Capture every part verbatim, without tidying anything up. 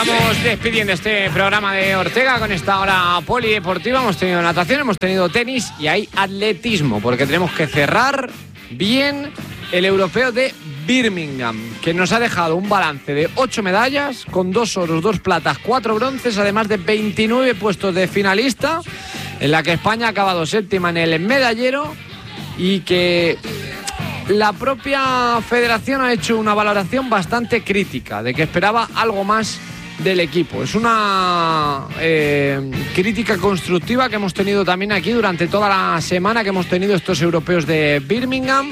Vamos despidiendo este programa de Ortega con esta hora polideportiva. Hemos tenido natación, hemos tenido tenis y hay atletismo, porque tenemos que cerrar bien el europeo de Birmingham, que nos ha dejado un balance de ocho medallas, con dos oros, dos platas, cuatro bronces, además de veintinueve puestos de finalista, en la que España ha acabado séptima en el medallero y que la propia federación ha hecho una valoración bastante crítica, de que esperaba algo más del equipo. Es una eh, crítica constructiva que hemos tenido también aquí durante toda la semana que hemos tenido estos europeos de Birmingham.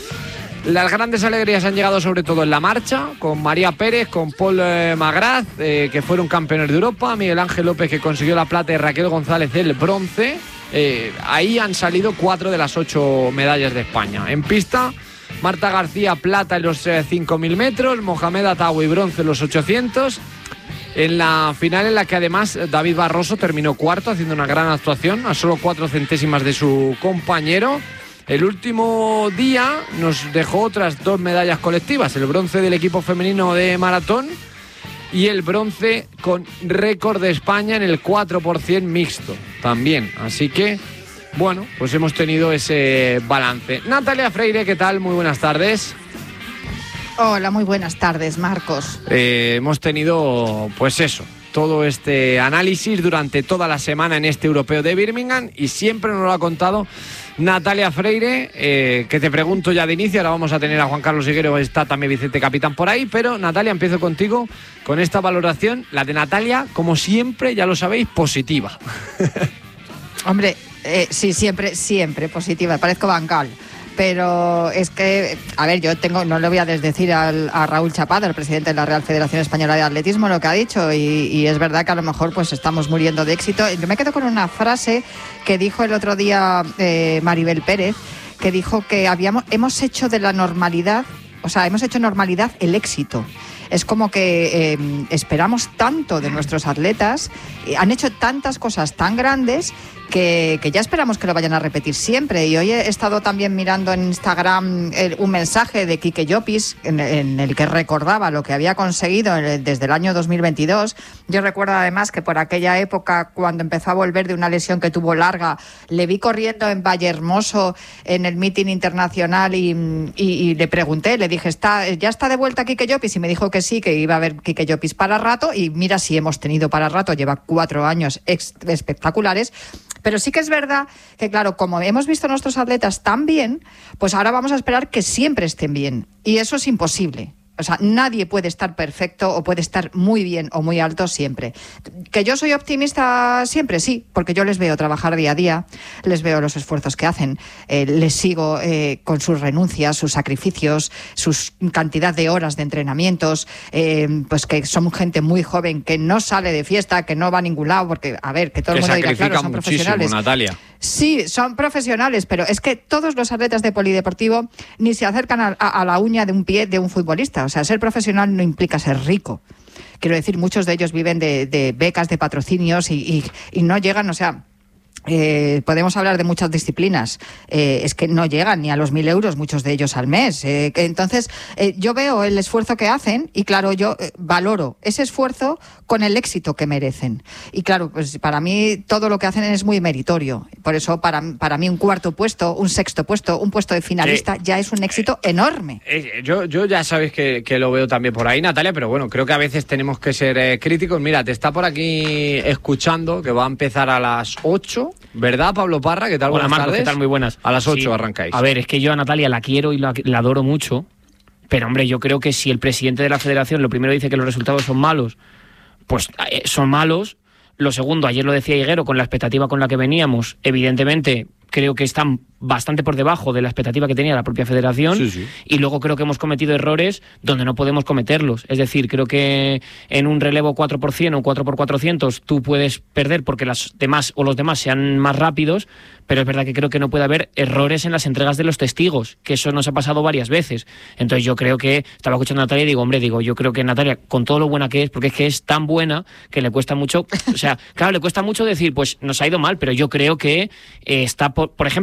Las grandes alegrías han llegado sobre todo en la marcha, con María Pérez, con Paul eh, Magraz, eh, que fueron campeones de Europa, Miguel Ángel López, que consiguió la plata, y Raquel González el bronce. Eh, ahí han salido cuatro de las ocho medallas de España. En pista, Marta García, plata en los eh, cinco mil metros, Mohamed Atawi, bronce en los ochocientos. En la final, en la que además David Barroso terminó cuarto, haciendo una gran actuación, a solo cuatro centésimas de su compañero. El último día nos dejó otras dos medallas colectivas, el bronce del equipo femenino de maratón y el bronce con récord de España en el cuatro por ciento mixto también. Así que, bueno, pues hemos tenido ese balance. Natalia Freire, ¿qué tal? Muy buenas tardes. Hola, muy buenas tardes, Marcos. Eh, hemos tenido, pues eso, todo este análisis durante toda la semana en este europeo de Birmingham, y siempre nos lo ha contado Natalia Freire, eh, que te pregunto ya de inicio. Ahora vamos a tener a Juan Carlos Higuero, está también Vicente Capitán por ahí, pero Natalia, empiezo contigo con esta valoración, la de Natalia, como siempre, ya lo sabéis, positiva. Hombre, eh, sí, siempre, siempre positiva, parezco bancal. Pero es que, a ver, yo tengo, no le voy a desdecir al, a Raúl Chapado, el presidente de la Real Federación Española de Atletismo, lo que ha dicho, y, y es verdad que a lo mejor pues estamos muriendo de éxito. Yo me quedo con una frase que dijo el otro día eh, Maribel Pérez, que dijo que habíamos, hemos hecho de la normalidad, o sea, hemos hecho normalidad el éxito. Es como que eh, esperamos tanto de nuestros atletas, eh, han hecho tantas cosas tan grandes que, que ya esperamos que lo vayan a repetir siempre. Y hoy he estado también mirando en Instagram el, un mensaje de Quique Llopis en, en el que recordaba lo que había conseguido desde el año dos mil veintidós. Yo recuerdo además que por aquella época, cuando empezó a volver de una lesión que tuvo larga, le vi corriendo en Vallehermoso en el meeting internacional y, y, y le pregunté, le dije, ¿Está, ¿ya está de vuelta Quique Llopis? Y me dijo que sí, que iba a haber Quique Llopis para rato, y mira si hemos tenido para rato, lleva cuatro años ex- espectaculares. Pero sí que es verdad que, claro, como hemos visto a nuestros atletas tan bien, pues ahora vamos a esperar que siempre estén bien, y eso es imposible. O sea, nadie puede estar perfecto o puede estar muy bien o muy alto siempre. ¿Que yo soy optimista siempre? Sí, porque yo les veo trabajar día a día, les veo los esfuerzos que hacen, eh, les sigo eh, con sus renuncias, sus sacrificios, sus cantidad de horas de entrenamientos, eh, pues que son gente muy joven que no sale de fiesta, que no va a ningún lado, porque, a ver, que todo el mundo dirá, claro, son profesionales. Natalia. Sí, son profesionales, pero es que todos los atletas de polideportivo ni se acercan a, a, a la uña de un pie de un futbolista. O sea, ser profesional no implica ser rico. Quiero decir, muchos de ellos viven de, de becas, de patrocinios y, y, y no llegan, o sea... Eh, podemos hablar de muchas disciplinas, eh, es que no llegan ni a los mil euros muchos de ellos al mes, eh, que entonces eh, yo veo el esfuerzo que hacen y claro, yo eh, valoro ese esfuerzo con el éxito que merecen, y claro, pues para mí todo lo que hacen es muy meritorio. Por eso para, para mí un cuarto puesto, un sexto puesto, un puesto de finalista que, ya es un éxito eh, enorme. eh, yo, yo ya sabes que, que lo veo también por ahí, Natalia, pero bueno, creo que a veces tenemos que ser eh, críticos. Mira, te está por aquí escuchando, que va a empezar a las ocho, ¿verdad, Pablo Parra? ¿Qué tal? Hola, buenas Marcos, tardes. ¿qué tal? Muy buenas. A las ocho sí. arrancáis. A ver, es que yo a Natalia la quiero y la, la adoro mucho, pero hombre, yo creo que si el presidente de la federación lo primero dice que los resultados son malos, pues eh, son malos. Lo segundo, ayer lo decía Higuero, con la expectativa con la que veníamos, evidentemente creo que están bastante por debajo de la expectativa que tenía la propia federación. Sí, sí. Y luego creo que hemos cometido errores donde no podemos cometerlos. Es decir, creo que en un relevo cuatro por ciento o cuatro por cuatrocientos tú puedes perder porque las demás o los demás sean más rápidos, pero es verdad que creo que no puede haber errores en las entregas de los testigos, que eso nos ha pasado varias veces. Entonces yo creo que, estaba escuchando a Natalia y digo, hombre, digo, yo creo que Natalia, con todo lo buena que es, porque es que es tan buena que le cuesta mucho, o sea, claro, le cuesta mucho decir, pues nos ha ido mal, pero yo creo que eh, está, por, por ejemplo, en, en natación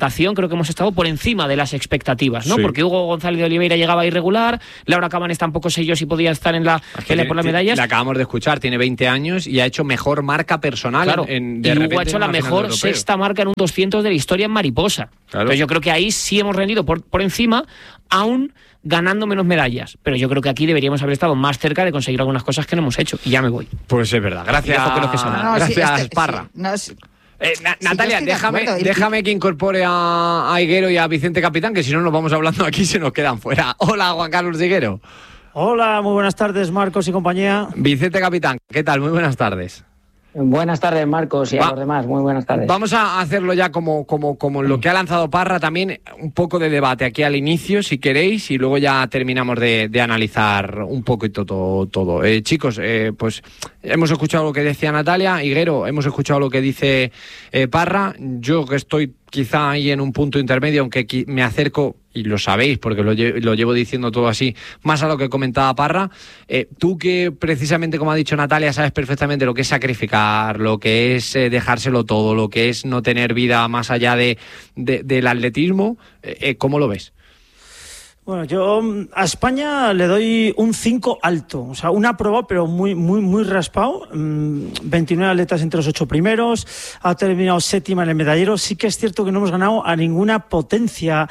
natación creo que hemos estado por encima de las expectativas, ¿no? Sí. Porque Hugo González de Oliveira llegaba irregular, Laura Cabanes tampoco sé yo si podía estar en la pelea por las medallas. La acabamos de escuchar, tiene veinte años y ha hecho mejor marca personal. Claro, en, de y Hugo ha hecho la mejor sexta marca en un doscientos de la historia en mariposa. Claro. Entonces yo creo que ahí sí hemos rendido por, por encima, aún ganando menos medallas, pero yo creo que aquí deberíamos haber estado más cerca de conseguir algunas cosas que no hemos hecho, y ya me voy. Pues es verdad, gracias, que que no, no, gracias sí, este, Parra. Sí, no, sí. Eh, na, sí, Natalia, déjame, de déjame que incorpore a, a Higuero y a Vicente Capitán, que si no nos vamos hablando aquí y se nos quedan fuera. Hola, Juan Carlos Higuero. Hola, muy buenas tardes, Marcos y compañía. Vicente Capitán, ¿qué tal? Muy buenas tardes. Buenas tardes, Marcos, y Va, a los demás, muy buenas tardes. Vamos a hacerlo ya como, como, como lo que ha lanzado Parra, también un poco de debate aquí al inicio, si queréis, y luego ya terminamos de, de analizar un poquito todo. todo. Eh, chicos, eh, pues hemos escuchado lo que decía Natalia, Higuero, hemos escuchado lo que dice eh, Parra. Yo que estoy quizá ahí en un punto intermedio, aunque me acerco, y lo sabéis porque lo llevo, lo llevo diciendo todo así, más a lo que comentaba Parra. Eh, tú que precisamente, como ha dicho Natalia, sabes perfectamente lo que es sacrificar, lo que es eh, dejárselo todo, lo que es no tener vida más allá de, de del atletismo, eh, ¿cómo lo ves? Bueno, yo a España le doy un cinco alto, o sea, una aprobado, pero muy, muy, muy raspado. veintinueve atletas entre los ocho primeros, ha terminado séptima en el medallero. Sí que es cierto que no hemos ganado a ninguna potencia.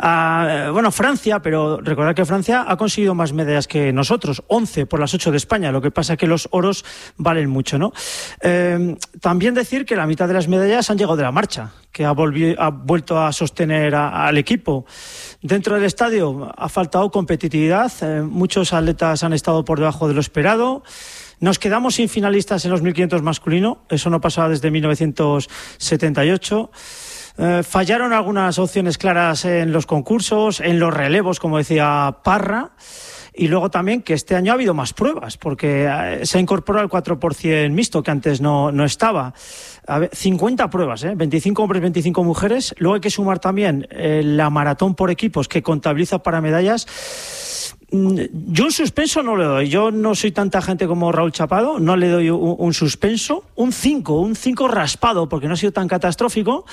A, bueno, Francia, pero recordad que Francia ha conseguido más medallas que nosotros, once por las ocho de España. Lo que pasa es que los oros valen mucho, ¿no? Eh, también decir que la mitad de las medallas han llegado de la marcha, que ha, volvi- ha vuelto a sostener a, al equipo. Dentro del estadio ha faltado competitividad, eh, muchos atletas han estado por debajo de lo esperado. Nos quedamos sin finalistas en los mil quinientos masculino, eso no pasaba desde mil novecientos setenta y ocho. Eh, fallaron algunas opciones claras en los concursos, en los relevos, como decía Parra. Y luego también que este año ha habido más pruebas, porque se ha incorporado el cuatro por ciento mixto, que antes no, no estaba. A ver, cincuenta pruebas, ¿eh? veinticinco hombres, veinticinco mujeres. Luego hay que sumar también eh, la maratón por equipos, que contabiliza para medallas. Yo un suspenso no le doy. Yo no soy tanta gente como Raúl Chapado, no le doy un, un suspenso. Un cinco, un cinco raspado, porque no ha sido tan catastrófico.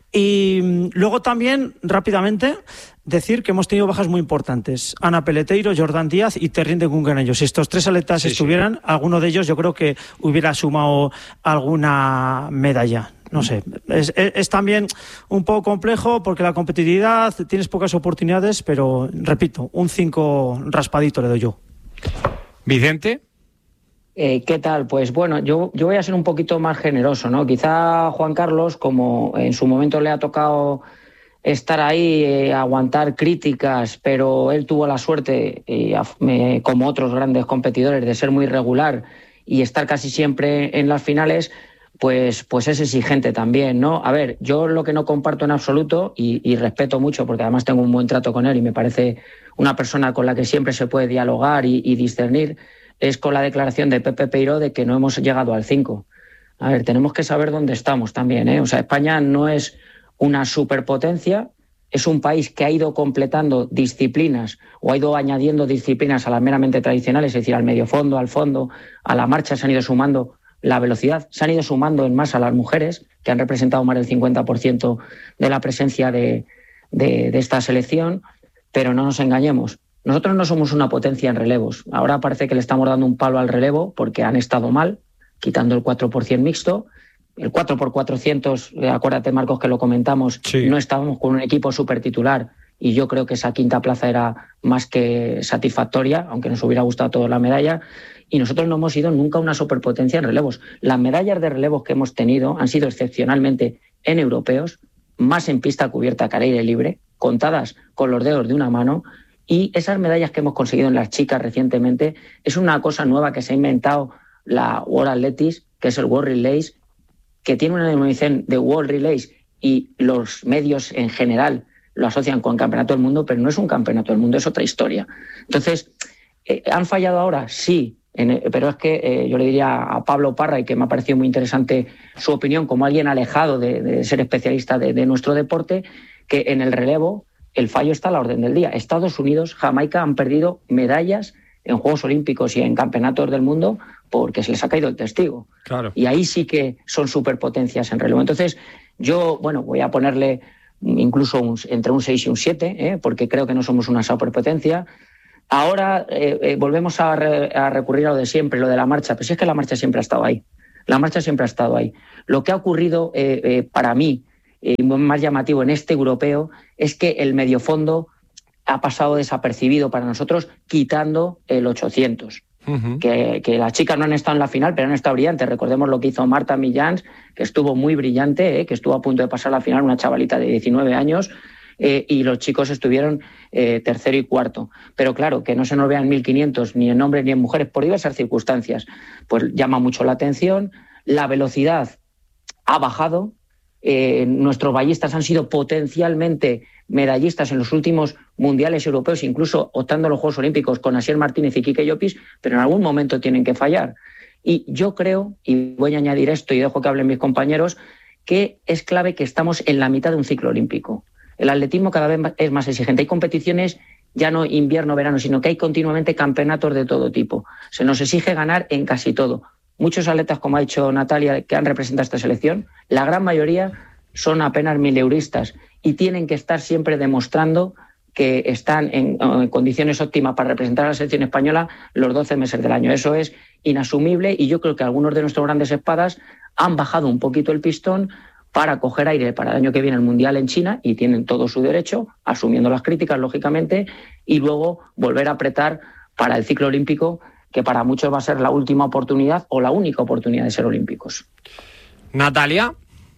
Y luego también, rápidamente, decir que hemos tenido bajas muy importantes. Ana Peleteiro, Jordan Díaz y Terrin de Gunganello. Si estos tres atletas sí, estuvieran, sí. alguno de ellos yo creo que hubiera sumado alguna medalla. No sé, es, es, es también un poco complejo porque la competitividad, tienes pocas oportunidades, pero repito, un cinco raspadito le doy yo. Vicente. Eh, ¿Qué tal? Pues bueno, yo, yo voy a ser un poquito más generoso, ¿no? Quizá Juan Carlos, como en su momento le ha tocado estar ahí, eh, aguantar críticas, pero él tuvo la suerte, eh, eh, como otros grandes competidores, de ser muy regular y estar casi siempre en las finales. Pues, pues es exigente también, ¿no? A ver, yo lo que no comparto en absoluto, y, y respeto mucho, porque además tengo un buen trato con él y me parece una persona con la que siempre se puede dialogar y, y discernir, es con la declaración de Pepe Peiró de que no hemos llegado al cinco. A ver, tenemos que saber dónde estamos también, ¿eh? O sea, España no es una superpotencia, es un país que ha ido completando disciplinas o ha ido añadiendo disciplinas a las meramente tradicionales, es decir, al medio fondo, al fondo, a la marcha se han ido sumando la velocidad, se han ido sumando en masa las mujeres, que han representado más del cincuenta por ciento de la presencia de, de, de esta selección, pero no nos engañemos. Nosotros no somos una potencia en relevos. Ahora parece que le estamos dando un palo al relevo porque han estado mal, quitando el cuatro por ciento mixto. El cuatro por cuatrocientos, acuérdate, Marcos, que lo comentamos, sí. No estábamos con un equipo súper titular y yo creo que esa quinta plaza era más que satisfactoria, aunque nos hubiera gustado toda la medalla. Y nosotros no hemos sido nunca una superpotencia en relevos. Las medallas de relevos que hemos tenido han sido excepcionalmente en europeos, más en pista cubierta que al aire libre, contadas con los dedos de una mano. Y esas medallas que hemos conseguido en las chicas recientemente es una cosa nueva que se ha inventado la World Athletics, que es el World Relays, que tiene una denominación de World Relays y los medios en general lo asocian con el Campeonato del Mundo, pero no es un Campeonato del Mundo, es otra historia. Entonces, eh, ¿han fallado ahora? Sí. En, pero es que eh, yo le diría a Pablo Parra, y que me ha parecido muy interesante su opinión como alguien alejado de, de ser especialista de, de nuestro deporte, que en el relevo el fallo está a la orden del día. Estados Unidos, Jamaica han perdido medallas en Juegos Olímpicos y en Campeonatos del Mundo porque se les ha caído el testigo. Claro. Y ahí sí que son superpotencias en relevo. Entonces yo, bueno, voy a ponerle incluso un, entre un seis y un siete, ¿eh? porque creo que no somos una superpotencia. Ahora eh, eh, volvemos a, re, a recurrir a lo de siempre, lo de la marcha, pero si es que la marcha siempre ha estado ahí. La marcha siempre ha estado ahí. Lo que ha ocurrido eh, eh, para mí, eh, más llamativo en este europeo, es que el mediofondo ha pasado desapercibido para nosotros, quitando el ochocientos. Uh-huh. Que, que las chicas no han estado en la final, pero han estado brillantes. Recordemos lo que hizo Marta Millans, que estuvo muy brillante, eh, que estuvo a punto de pasar la final, una chavalita de diecinueve años, eh, y los chicos estuvieron eh, tercero y cuarto. Pero claro, que no se nos vean mil quinientos ni en hombres ni en mujeres por diversas circunstancias, pues llama mucho la atención. La velocidad ha bajado. Eh, nuestros ballistas han sido potencialmente medallistas en los últimos mundiales europeos, incluso optando a los Juegos Olímpicos con Asier Martínez y Quique Llopis, pero en algún momento tienen que fallar. Y yo creo, y voy a añadir esto y dejo que hablen mis compañeros, que es clave que estamos en la mitad de un ciclo olímpico. El atletismo cada vez es más exigente. Hay competiciones ya no invierno-verano, sino que hay continuamente campeonatos de todo tipo. Se nos exige ganar en casi todo. Muchos atletas, como ha dicho Natalia, que han representado esta selección, la gran mayoría son apenas mileuristas y tienen que estar siempre demostrando que están en, en condiciones óptimas para representar a la selección española los doce meses del año. Eso es inasumible y yo creo que algunos de nuestros grandes espadas han bajado un poquito el pistón para coger aire para el año que viene el Mundial en China, y tienen todo su derecho, asumiendo las críticas, lógicamente, y luego volver a apretar para el ciclo olímpico, que para muchos va a ser la última oportunidad o la única oportunidad de ser olímpicos. Natalia.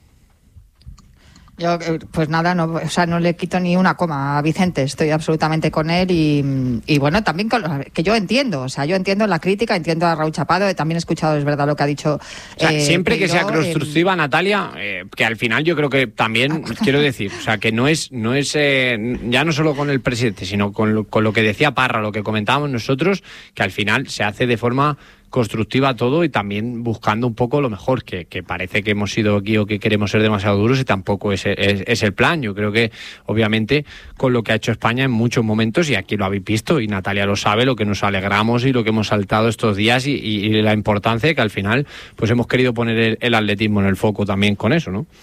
Yo, pues nada, no, o sea, no le quito ni una coma a Vicente, estoy absolutamente con él y, y bueno, también con, que yo entiendo, o sea, yo entiendo la crítica, entiendo a Raúl Chapado, también he escuchado, es verdad, lo que ha dicho. O sea, eh, siempre que pero, sea constructiva, eh, Natalia, eh, que al final yo creo que también, quiero decir, o sea, que no es, no es eh, ya no solo con el presidente, sino con lo, con lo que decía Parra, lo que comentábamos nosotros, que al final se hace de forma constructiva todo y también buscando un poco lo mejor, que, que parece que hemos sido aquí o que queremos ser demasiado duros y tampoco es, es, es el plan. Yo creo que obviamente con lo que ha hecho España en muchos momentos, y aquí lo habéis visto y Natalia lo sabe, lo que nos alegramos y lo que hemos saltado estos días y, y, y la importancia de que al final pues hemos querido poner el, el atletismo en el foco también con eso, ¿no?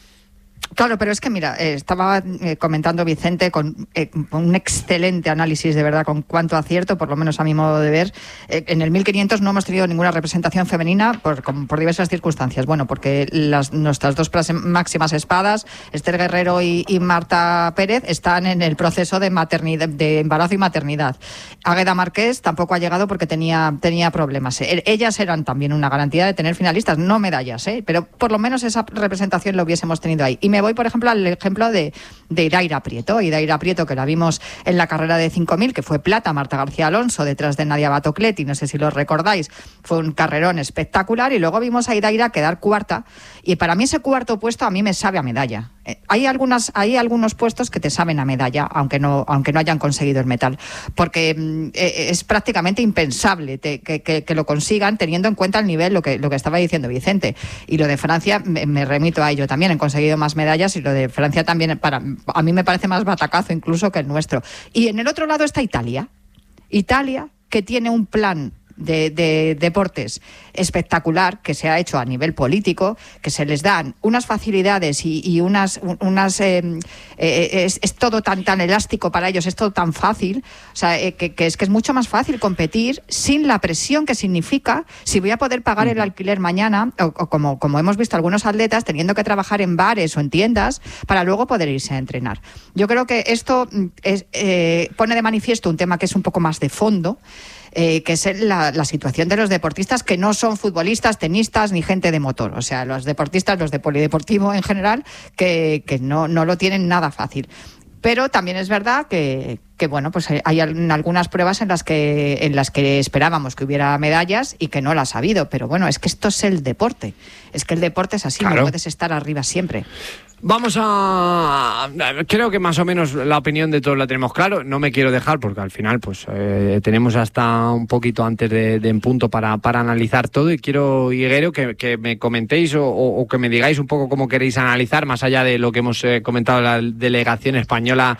Claro, pero es que mira, eh, estaba eh, comentando Vicente con eh, un excelente análisis, de verdad, con cuánto acierto, por lo menos a mi modo de ver. Eh, en el mil quinientos no hemos tenido ninguna representación femenina por, con, por diversas circunstancias. Bueno, porque las, nuestras dos máximas espadas, Esther Guerrero y, y Marta Pérez, están en el proceso de maternidad, de embarazo y maternidad. Águeda Marqués tampoco ha llegado porque tenía, tenía problemas. Eh, ellas eran también una garantía de tener finalistas, no medallas, ¿eh? Pero por lo menos esa representación lo hubiésemos tenido ahí. Y me voy, por ejemplo, al ejemplo de, de Iraira Prieto. Iraira Prieto, que la vimos en la carrera de cinco mil, que fue plata, Marta García Alonso, detrás de Nadia Batocletti, no sé si lo recordáis, fue un carrerón espectacular, y luego vimos a Iraira quedar cuarta, y para mí ese cuarto puesto a mí me sabe a medalla. Eh, hay algunas, hay algunos puestos que te saben a medalla, aunque no, aunque no hayan conseguido el metal, porque eh, es prácticamente impensable te, que, que, que lo consigan, teniendo en cuenta el nivel, lo que, lo que estaba diciendo Vicente. Y lo de Francia, me, me remito a ello también, han conseguido más medallas, y lo de Francia también, para, a mí me parece más batacazo incluso que el nuestro. Y en el otro lado está Italia. Italia, que tiene un plan de, de deportes espectacular, que se ha hecho a nivel político, que se les dan unas facilidades y, y unas, unas eh, eh, es, es todo tan tan elástico para ellos, es todo tan fácil, o sea, eh, que, que es que es mucho más fácil competir sin la presión que significa si voy a poder pagar el alquiler mañana, o, o como, como hemos visto algunos atletas teniendo que trabajar en bares o en tiendas para luego poder irse a entrenar. Yo creo que esto es, eh, pone de manifiesto un tema que es un poco más de fondo, Eh, que es la, la situación de los deportistas que no son futbolistas, tenistas ni gente de motor. O sea, los deportistas, los de polideportivo en general, que, que no, no lo tienen nada fácil. Pero también es verdad que, que bueno, pues hay algunas pruebas en las que en las que esperábamos que hubiera medallas y que no las ha habido. Pero bueno, es que esto es el deporte. Es que el deporte es así, claro. No puedes estar arriba siempre. Vamos a... Creo que más o menos la opinión de todos la tenemos claro. No me quiero dejar porque al final pues eh, tenemos hasta un poquito antes de, de en punto para, para analizar todo, y quiero, Higuero, que, que me comentéis o, o que me digáis un poco cómo queréis analizar, más allá de lo que hemos eh, comentado la delegación española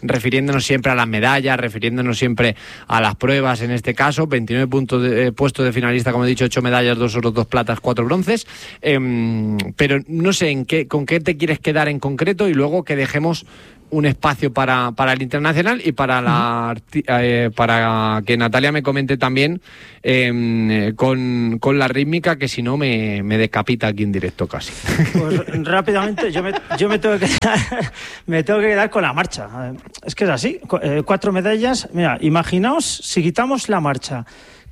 refiriéndonos siempre a las medallas, refiriéndonos siempre a las pruebas en este caso, veintinueve puntos de, eh, puestos de finalista, como he dicho, ocho medallas, dos oros, dos platas, cuatro bronces, eh, pero no sé en qué, con qué te quieres quedar en concreto y luego que dejemos un espacio para, para el internacional y para la eh, para que Natalia me comente también eh, con, con la rítmica, que si no me, me decapita aquí en directo casi. Pues rápidamente yo me, yo me tengo que quedar, me tengo que quedar con la marcha. Es que es así, cuatro medallas. Mira, imaginaos si quitamos la marcha,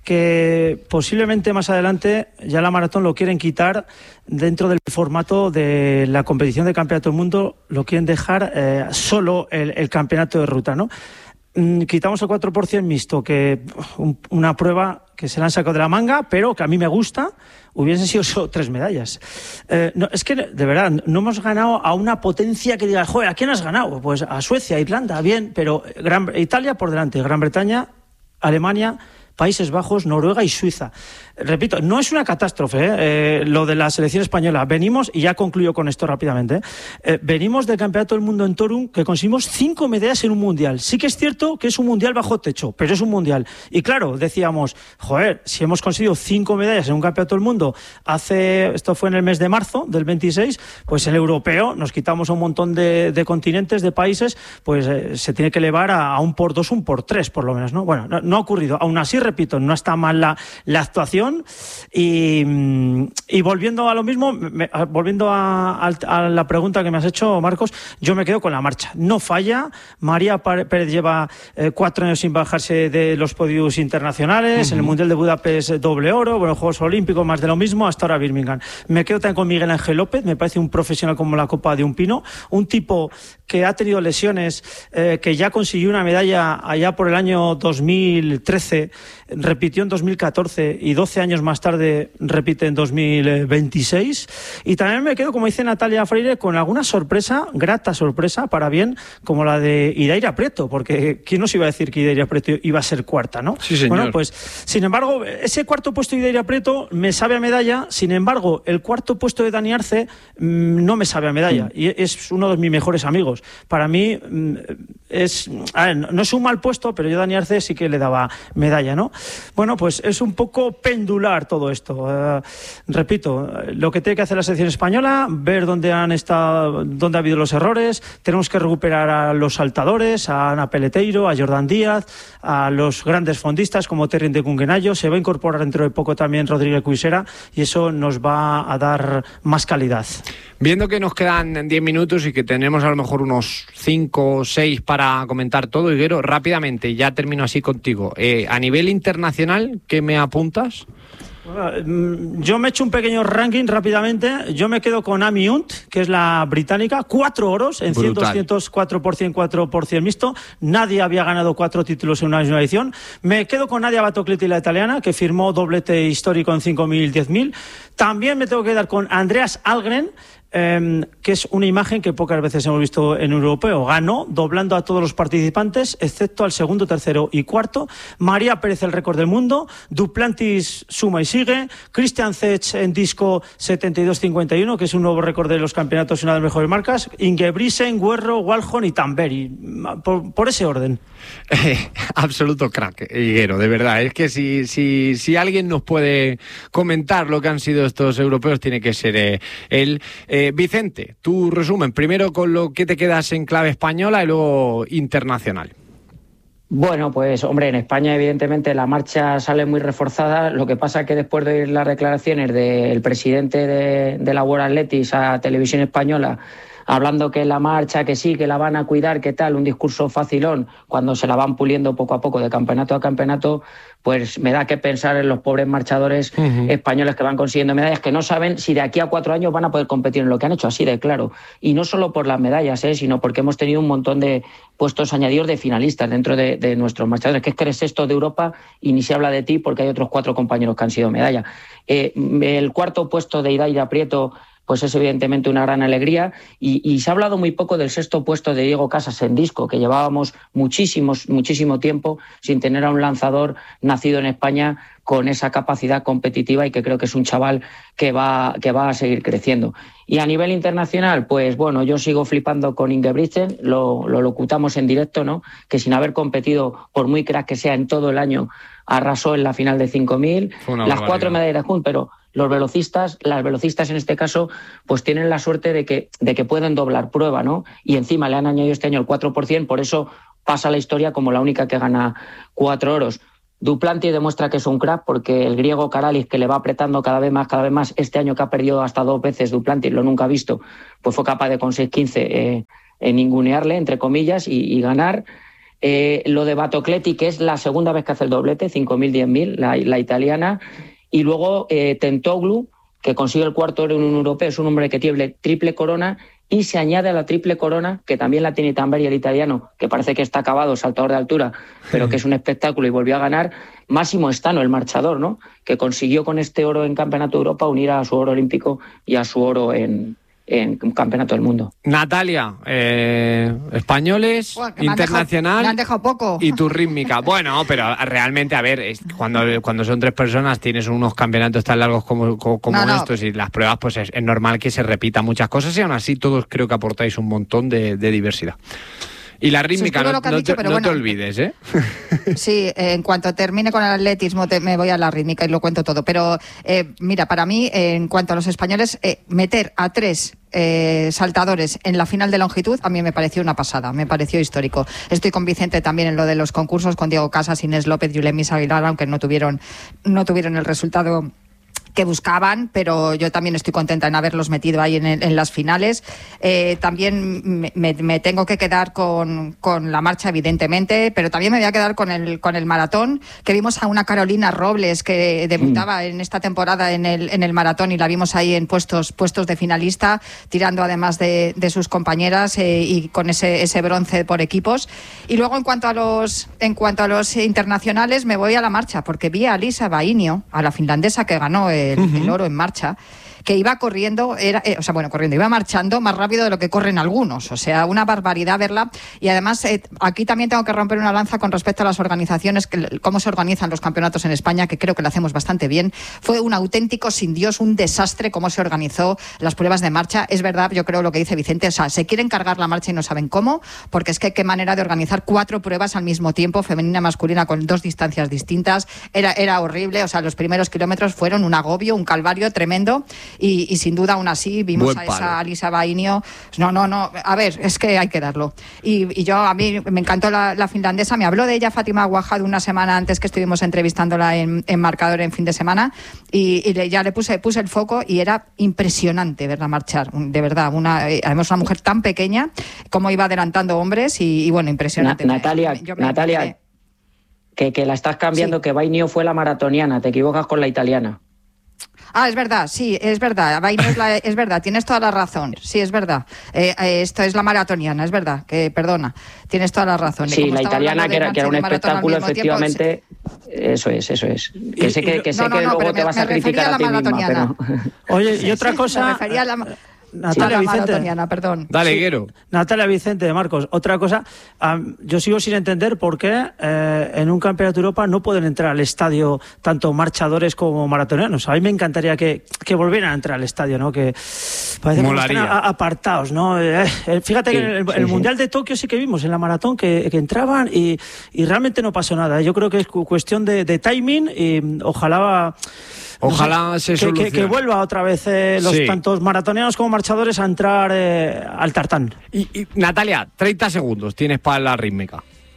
que posiblemente más adelante ya la maratón lo quieren quitar dentro del formato de la competición de campeonato del mundo, lo quieren dejar eh, solo el, el campeonato de ruta, ¿no? Mm, quitamos el cuatro por ciento mixto, que un, una prueba que se la han sacado de la manga, pero que a mí me gusta, hubiesen sido solo tres medallas. Eh, no, es que, de verdad, no hemos ganado a una potencia que diga, joder, ¿a quién has ganado? Pues a Suecia, Irlanda, bien, pero Gran, Italia por delante, Gran Bretaña, Alemania, Países Bajos, Noruega y Suiza. Repito, no es una catástrofe ¿eh? Eh, lo de la selección española. Venimos, y ya concluyo con esto rápidamente, ¿eh? Eh, venimos del Campeonato del Mundo en Torun, que conseguimos cinco medallas en un mundial. Sí que es cierto que es un mundial bajo techo, pero es un mundial. Y claro, decíamos, joder, si hemos conseguido cinco medallas en un Campeonato del Mundo hace, esto fue en el mes de marzo del veintiséis, pues el europeo, nos quitamos a un montón de, de continentes, de países, pues eh, se tiene que elevar a, a un por dos, un por tres, por lo menos, ¿no? Bueno, no, no ha ocurrido. Aún así, repito, no está mal la, la actuación. Y, y volviendo a lo mismo, me, volviendo a, a, a la pregunta que me has hecho, Marcos, yo me quedo con la marcha. No falla. María Pérez lleva eh, cuatro años sin bajarse de los podios internacionales. Uh-huh. En el Mundial de Budapest, doble oro. Bueno, Juegos Olímpicos, más de lo mismo. Hasta ahora Birmingham. Me quedo también con Miguel Ángel López. Me parece un profesional como la copa de un pino. Un tipo que ha tenido lesiones, eh, que ya consiguió una medalla allá por el año dos mil trece, repitió en dos mil catorce y doce años más tarde repite en dos mil veintiséis. Y también me quedo, como dice Natalia Freire, con alguna sorpresa, grata sorpresa, para bien, como la de Idaira Prieto, porque ¿quién nos iba a decir que Idaira Prieto iba a ser cuarta, no? Sí, señor. Bueno, pues, sin embargo, ese cuarto puesto de Idaira Prieto me sabe a medalla. Sin embargo, el cuarto puesto de Dani Arce mmm, no me sabe a medalla. Mm. Y es uno de mis mejores amigos. Para mí, mmm, es, a ver, no es un mal puesto, pero yo a Dani Arce sí que le daba medalla, ¿no? Bueno, pues es un poco pendular todo esto. Uh, repito, lo que tiene que hacer la selección española, ver dónde han estado, dónde ha habido los errores. Tenemos que recuperar a los saltadores, a Ana Peleteiro, a Jordan Díaz, a los grandes fondistas como Terry de Cunguenayo. Se va a incorporar dentro de poco también Rodríguez Cuisera y eso nos va a dar más calidad. Viendo que nos quedan diez minutos y que tenemos a lo mejor unos cinco o seis para comentar todo, Higuero, rápidamente, ya termino así contigo. Eh, a nivel internacional, ¿qué me apuntas? Yo me echo un pequeño ranking rápidamente. Yo me quedo con Amy Hunt, que es la británica, cuatro oros en cien, doscientos, cuatro por cien, cuatro por cien mixto. Nadie había ganado cuatro títulos en una misma edición. Me quedo con Nadia Battocletti, la italiana, que firmó doblete histórico en cinco mil, diez mil. También me tengo que quedar con Andreas Algren, Eh, que es una imagen que pocas veces hemos visto en un europeo. Ganó doblando a todos los participantes, excepto al segundo, tercero y cuarto. María Pérez, el récord del mundo. Duplantis suma y sigue. Christian Zech en disco setenta y dos cincuenta y uno, que es un nuevo récord de los campeonatos y una de las mejores marcas. Ingebrigtsen, Guerro, Walhon y Tamberi. Por, por ese orden. Eh, absoluto crack, Higuero, de verdad. Es que si, si, si alguien nos puede comentar lo que han sido estos europeos, tiene que ser eh, él. Eh, Vicente, tu resumen, primero con lo que te quedas en clave española y luego internacional. Bueno, pues hombre, en España evidentemente la marcha sale muy reforzada. Lo que pasa es que después de las declaraciones del presidente de, de la World Athletics a Televisión Española, hablando que la marcha, que sí, que la van a cuidar, que tal, un discurso facilón, cuando se la van puliendo poco a poco de campeonato a campeonato, pues me da que pensar en los pobres marchadores uh-huh. españoles que van consiguiendo medallas, que no saben si de aquí a cuatro años van a poder competir en lo que han hecho, así de claro. Y no solo por las medallas, ¿eh? sino porque hemos tenido un montón de puestos añadidos de finalistas dentro de, de nuestros marchadores, que es que eres sexto de Europa y ni se habla de ti porque hay otros cuatro compañeros que han sido medalla. Eh, el cuarto puesto de Idaira Prieto pues es evidentemente una gran alegría. Y, y se ha hablado muy poco del sexto puesto de Diego Casas en disco, que llevábamos muchísimos, muchísimo tiempo sin tener a un lanzador nacido en España con esa capacidad competitiva, y que creo que es un chaval que va, que va a seguir creciendo. Y a nivel internacional, pues bueno, yo sigo flipando con Ingebrigtsen, lo, lo locutamos en directo, ¿no? Que sin haber competido, por muy crack que sea en todo el año, arrasó en la final de cinco mil, las cuatro medallas de Hunt, pero los velocistas, las velocistas en este caso, pues tienen la suerte de que, de que pueden doblar prueba, ¿no? Y encima le han añadido este año el cuatro por ciento, por eso pasa la historia como la única que gana cuatro oros. Duplantis demuestra que es un crack, porque el griego Karalis, que le va apretando cada vez más, cada vez más, este año que ha perdido hasta dos veces Duplantis, lo nunca visto, pues fue capaz de con seis quince eh, eh, ningunearle, entre comillas, y, y ganar. Eh, lo de Batocleti, que es la segunda vez que hace el doblete, cinco mil, diez mil, la, la italiana. Y luego eh, Tentoglu, que consigue el cuarto oro en un europeo, es un hombre que tiene triple corona, y se añade a la triple corona, que también la tiene Tamberi, el italiano, que parece que está acabado, saltador de altura, pero que es un espectáculo y volvió a ganar, Máximo Stano, el marchador, ¿no? Que consiguió con este oro en Campeonato de Europa unir a su oro olímpico y a su oro en, en Campeonato del Mundo. Natalia, eh, españoles, Buah, que internacional, me han dejado poco. y tu rítmica. Bueno, pero realmente, a ver, es, cuando, cuando son tres personas tienes unos campeonatos tan largos como, como, como no, no. estos, y las pruebas, pues es, es normal que se repitan muchas cosas, y aún así todos creo que aportáis un montón de, de diversidad. Y la rítmica, no, no, dicho, te, no bueno, te olvides, ¿eh? Sí, eh, en cuanto termine con el atletismo te, me voy a la rítmica y lo cuento todo. Pero eh, mira, para mí, eh, en cuanto a los españoles, eh, meter a tres eh, saltadores en la final de longitud a mí me pareció una pasada, me pareció histórico. Estoy con Vicente también en lo de los concursos, con Diego Casas, Inés López, Yulemis Aguilar, aunque no tuvieron, no tuvieron el resultado que buscaban, pero yo también estoy contenta en haberlos metido ahí en, en las finales. Eh, también me, me, me tengo que quedar con, con la marcha, evidentemente, pero también me voy a quedar con el, con el maratón, que vimos a una Carolina Robles que debutaba mm. en esta temporada en el, en el maratón, y la vimos ahí en puestos, puestos de finalista, tirando además de, de sus compañeras, eh, y con ese, ese bronce por equipos. Y luego en cuanto a los, en cuanto a los internacionales, me voy a la marcha, porque vi a Lisa Bainio, a la finlandesa que ganó el El, uh-huh. el oro en marcha, que iba corriendo, era, eh, o sea, bueno, corriendo, iba marchando más rápido de lo que corren algunos, o sea, una barbaridad verla. Y además, eh, aquí también tengo que romper una lanza con respecto a las organizaciones, que, cómo se organizan los campeonatos en España, que creo que lo hacemos bastante bien. Fue un auténtico sin Dios, un desastre cómo se organizó las pruebas de marcha. Es verdad, yo creo lo que dice Vicente, o sea, se quieren cargar la marcha y no saben cómo, porque es que qué manera de organizar cuatro pruebas al mismo tiempo, femenina, masculina, con dos distancias distintas. Era, era horrible, o sea, los primeros kilómetros fueron un agobio, un calvario tremendo. Y, y sin duda aún así vimos a esa Alisa Bainio. No, no, no, a ver, es que hay que darlo. Y, y yo, a mí me encantó la, la finlandesa, me habló de ella Fátima Guajad una semana antes, que estuvimos entrevistándola en, en Marcador en fin de semana, y, y le, ya le puse, puse el foco, y era impresionante verla marchar, de verdad, una, además una mujer tan pequeña, cómo iba adelantando hombres, y, y bueno, impresionante. Na, Natalia, me, me, Natalia me, que, que la estás cambiando, sí. Que Bainio fue la maratoniana, te equivocas con la italiana. Ah, es verdad, sí, es verdad. Es, la, es verdad, tienes toda la razón. Sí, es verdad. Eh, eh, esto es la maratoniana, es verdad. Que perdona, tienes toda la razón. Sí, la italiana, que era, que era un espectáculo, efectivamente. Tiempo, eso es, eso es. Que sé que, que, no, sé no, que no, luego te vas a criticar a, a ti misma. Pero... Oye, y otra cosa. Me refería a la... Natalia sí, Vicente, perdón. Dale, Guero. Sí, Natalia Vicente de Marcos. Otra cosa, um, yo sigo sin entender por qué eh, en un campeonato de Europa no pueden entrar al estadio tanto marchadores como maratonianos. A mí me encantaría que, que volvieran a entrar al estadio, ¿no? Que parece que están a, apartados, ¿no? Eh, eh, fíjate sí, que en el, sí, el sí. Mundial de Tokio sí que vimos en la maratón que, que entraban y, y realmente no pasó nada. Yo creo que es cuestión de, de timing y ojalá... Ojalá no sé, se que, que, que vuelva otra vez eh, los sí. tantos maratonianos como marchadores a entrar eh, al tartán. Y, y Natalia, treinta segundos tienes para la rítmica.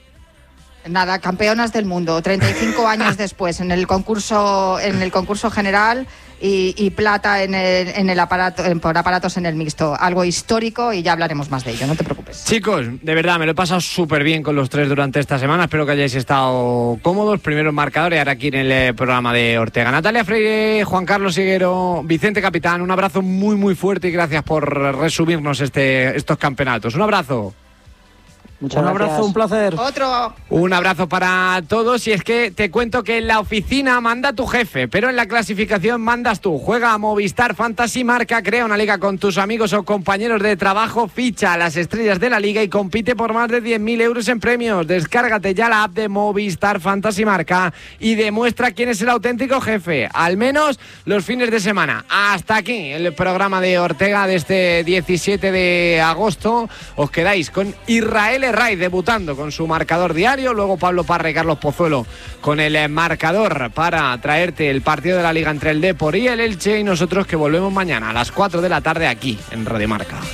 Nada, campeonas del mundo, treinta y cinco años después en el concurso, en el concurso general, y, y plata en el, en el aparato, en, por aparatos en el mixto. Algo histórico, y ya hablaremos más de ello, no te preocupes. Chicos, de verdad, me lo he pasado súper bien con los tres durante esta semana. Espero que hayáis estado cómodos. Primero en Marcador y ahora aquí en el programa de Ortega. Natalia Freire, Juan Carlos Higuero, Vicente Capitán, un abrazo muy muy fuerte y gracias por resumirnos este, estos campeonatos. Un abrazo. Muchas un gracias. abrazo, un placer. Otro. Un abrazo para todos y es que te cuento que en la oficina manda tu jefe, pero en la clasificación mandas tú. Juega a Movistar Fantasy Marca, crea una liga con tus amigos o compañeros de trabajo, ficha a las estrellas de la liga y compite por más de diez mil euros en premios. Descárgate ya la app de Movistar Fantasy Marca y demuestra quién es el auténtico jefe, al menos los fines de semana. Hasta aquí el programa de Ortega de este diecisiete de agosto. Os quedáis con Israel Herray debutando con su marcador diario, luego Pablo Parra y Carlos Pozuelo con el marcador para traerte el partido de la Liga entre el Depor y el Elche, y nosotros que volvemos mañana a las cuatro de la tarde aquí en Radio Marca.